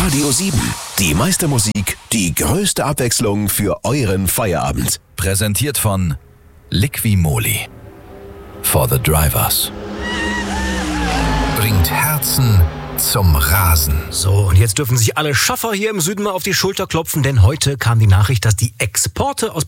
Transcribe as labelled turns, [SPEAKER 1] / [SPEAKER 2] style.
[SPEAKER 1] Radio 7. Die meiste Musik, die größte Abwechslung für euren Feierabend.
[SPEAKER 2] Präsentiert von Liqui-Moly. For the Drivers. Bringt Herzen zum Rasen.
[SPEAKER 3] So, und jetzt dürfen sich alle Schaffer hier im Süden mal auf die Schulter klopfen, denn heute kam die Nachricht, dass die Exporte aus